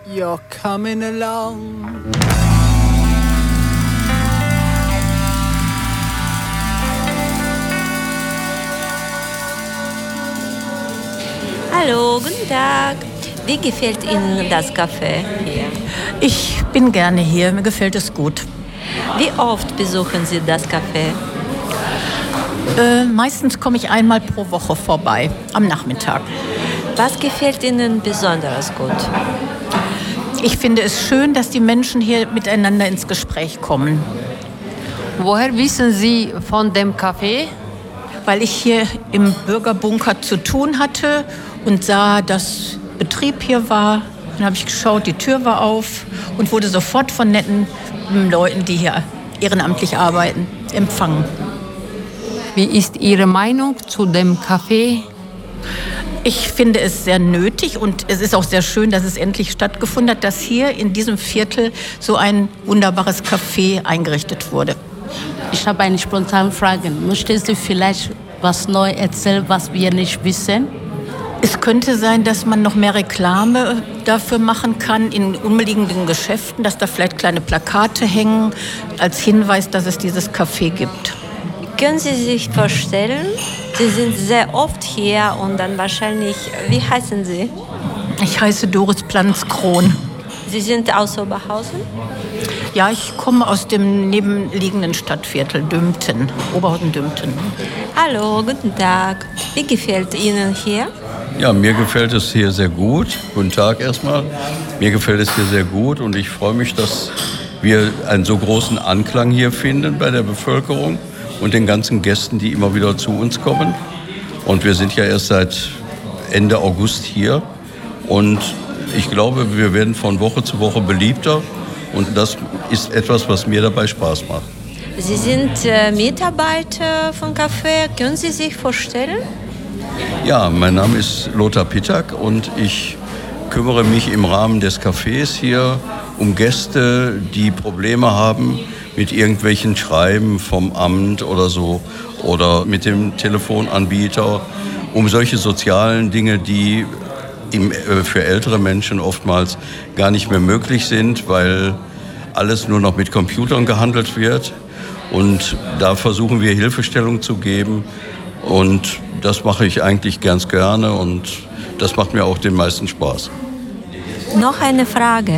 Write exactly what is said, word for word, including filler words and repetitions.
you're coming along. Hallo, guten Tag. Wie gefällt Ihnen das Café hier? Ich bin gerne hier, mir gefällt es gut. Wie oft besuchen Sie das Café? Äh, meistens komme ich einmal pro Woche vorbei, am Nachmittag. Was gefällt Ihnen besonders gut? Ich finde es schön, dass die Menschen hier miteinander ins Gespräch kommen. Woher wissen Sie von dem Café? Weil ich hier im Bürgerbunker zu tun hatte und sah, dass Betrieb hier war. Dann habe ich geschaut, die Tür war auf und wurde sofort von netten Leuten, die hier ehrenamtlich arbeiten, empfangen. Wie ist Ihre Meinung zu dem Café? Ich finde es sehr nötig und es ist auch sehr schön, dass es endlich stattgefunden hat, dass hier in diesem Viertel so ein wunderbares Café eingerichtet wurde. Ich habe eine spontane Frage. Möchtest du vielleicht was neu erzählen, was wir nicht wissen? Es könnte sein, dass man noch mehr Reklame dafür machen kann in umliegenden Geschäften, dass da vielleicht kleine Plakate hängen als Hinweis, dass es dieses Café gibt. Können Sie sich vorstellen, Sie sind sehr oft hier und dann wahrscheinlich, wie heißen Sie? Ich heiße Doris Planz-Krohn. Sie sind aus Oberhausen? Ja, ich komme aus dem nebenliegenden Stadtviertel Dümpten, Oberhausen-Dümpten. Hallo, guten Tag. Wie gefällt Ihnen hier? Ja, mir gefällt es hier sehr gut. Guten Tag erstmal. Mir gefällt es hier sehr gut und ich freue mich, dass wir einen so großen Anklang hier finden bei der Bevölkerung und den ganzen Gästen, die immer wieder zu uns kommen. Und wir sind ja erst seit Ende August hier und ich glaube, wir werden von Woche zu Woche beliebter und das ist etwas, was mir dabei Spaß macht. Sie sind äh, Mitarbeiter von Café. Können Sie sich vorstellen? Ja, mein Name ist Lothar Pitak und ich kümmere mich im Rahmen des Cafés hier um Gäste, die Probleme haben mit irgendwelchen Schreiben vom Amt oder so oder mit dem Telefonanbieter, um solche sozialen Dinge, die im, äh, für ältere Menschen oftmals gar nicht mehr möglich sind, weil alles nur noch mit Computern gehandelt wird. Und da versuchen wir Hilfestellung zu geben und das mache ich eigentlich ganz gerne und das macht mir auch den meisten Spaß. Noch eine Frage.